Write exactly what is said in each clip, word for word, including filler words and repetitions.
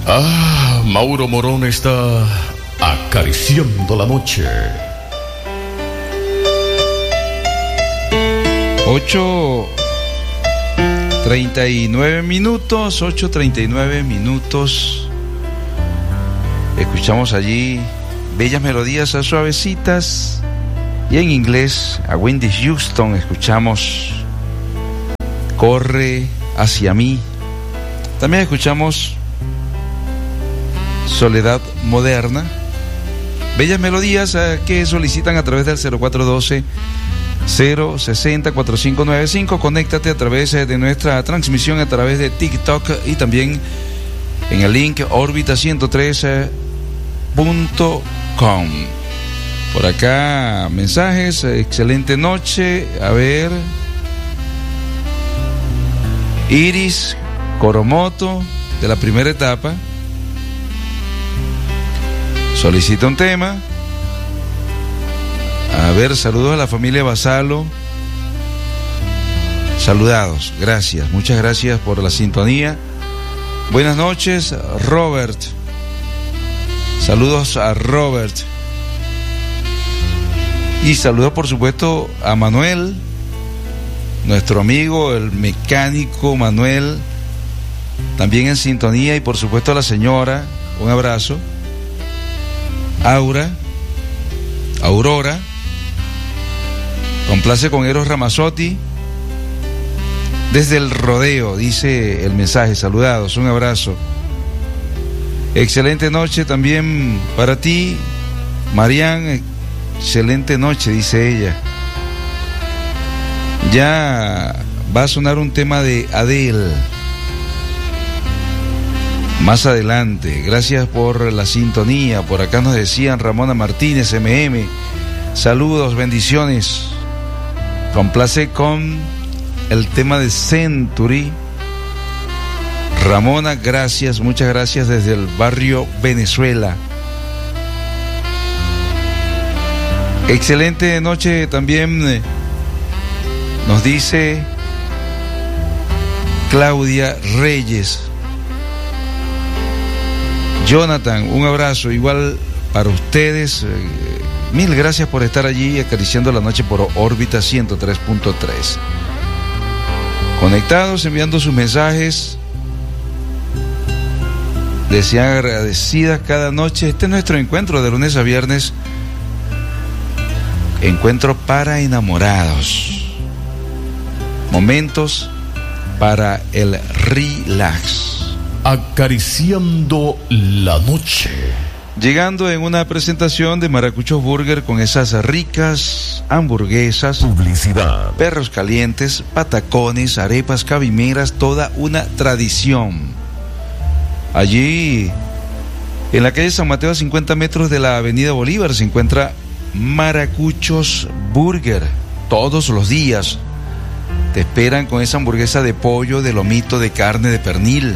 Ah, Mauro Morón está acariciando la noche. ocho treinta y nueve minutos, ocho treinta y nueve minutos. Escuchamos allí bellas melodías suavecitas. Y en inglés, a Whitney Houston, escuchamos Corre hacia mí. También escuchamos Soledad Moderna. Bellas melodías eh, que solicitan a través del cero cuatro uno dos, cero seis cero, cuatro cinco nueve cinco. Conéctate a través de nuestra transmisión a través de TikTok y también en el link órbita ciento tres punto com. Por acá mensajes, excelente noche. A ver, Iris Coromoto, de la primera etapa, solicita un tema. A ver, saludos a la familia Basalo. Saludados, gracias, muchas gracias por la sintonía. Buenas noches, Robert. Saludos a Robert. Y saludos, por supuesto, a Manuel, nuestro amigo, el mecánico Manuel, también en sintonía. Y por supuesto a la señora, un abrazo. Aura, Aurora, complace con Eros Ramazzotti desde el rodeo, dice el mensaje. Saludados, un abrazo. Excelente noche también para ti, Marian. Excelente noche, dice ella. Ya va a sonar un tema de Adele más adelante. Gracias por la sintonía. Por acá nos decían Ramona Martínez, M M. Saludos, bendiciones. Complace con el tema de Century. Ramona, gracias, muchas gracias desde el barrio Venezuela. Excelente noche también eh, nos dice Claudia Reyes. Jonathan, un abrazo igual para ustedes. Eh, mil gracias por estar allí acariciando la noche por órbita ciento tres punto tres. Conectados, enviando sus mensajes. Desean agradecidas cada noche. Este es nuestro encuentro de lunes a viernes. Encuentro para enamorados. Momentos para el relax. Acariciando la noche. Llegando en una presentación de Maracuchos Burger con esas ricas hamburguesas, Publicidad. perros calientes, patacones, arepas cabimeras, toda una tradición. Allí, en la calle San Mateo, a cincuenta metros de la avenida Bolívar, se encuentra Maracuchos Burger. Todos los días te esperan con esa hamburguesa de pollo, de lomito, de carne, de pernil.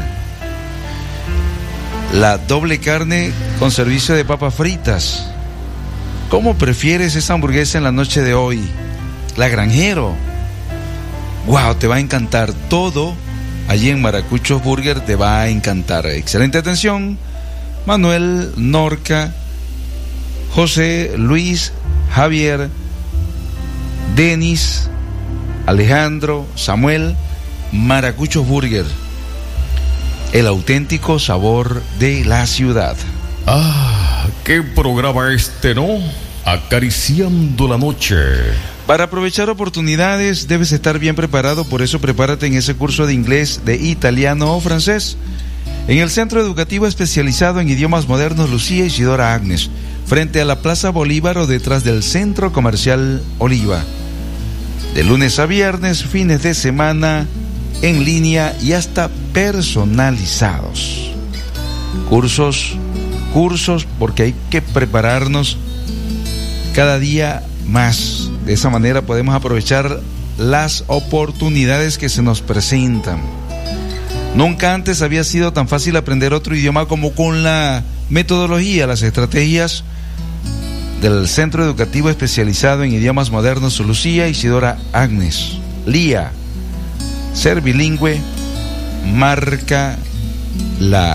La doble carne con servicio de papas fritas. ¿Cómo prefieres esa hamburguesa en la noche de hoy? La Granjero. Wow, te va a encantar. Todo allí en Maracuchos Burger te va a encantar. Excelente atención. Manuel, Norca, José, Luis, Javier, Denis, Alejandro, Samuel. Maracuchos Burger, el auténtico sabor de la ciudad. Ah, qué programa este, ¿no? Acariciando la noche. Para aprovechar oportunidades debes estar bien preparado, por eso prepárate en ese curso de inglés, de italiano o francés en el Centro Educativo Especializado en Idiomas Modernos Lucía Isidora Agnes, frente a la Plaza Bolívar o detrás del Centro Comercial Oliva. De lunes a viernes, fines de semana, en línea y hasta personalizados. Cursos, cursos, porque hay que prepararnos cada día más. De esa manera podemos aprovechar las oportunidades que se nos presentan. Nunca antes había sido tan fácil aprender otro idioma como con la metodología, las estrategias del Centro Educativo Especializado en Idiomas Modernos Lucía Isidora Agnes. L I A. Ser bilingüe marca la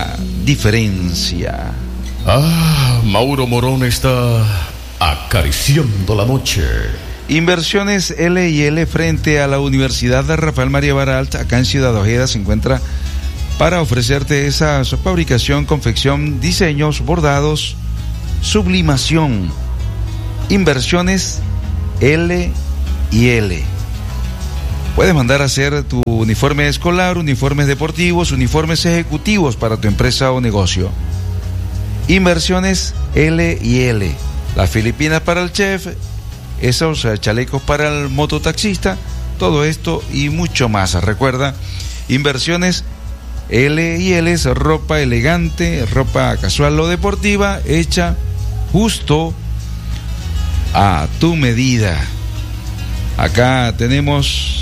diferencia. Ah, Mauro Morón está acariciando la noche. Inversiones L y L frente a la Universidad de Rafael María Baralt, acá en Ciudad Ojeda, se encuentra para ofrecerte esa fabricación, confección, diseños, bordados, sublimación. Inversiones L y L. Puedes mandar a hacer tu uniforme escolar, uniformes deportivos, uniformes ejecutivos para tu empresa o negocio. Inversiones L y L. Las Filipinas para el chef, esos chalecos para el mototaxista, todo esto y mucho más. Recuerda, Inversiones L y L es ropa elegante, ropa casual o deportiva, hecha justo a tu medida. Acá tenemos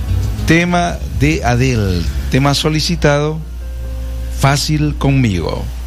tema de Adele, tema solicitado, Fácil conmigo.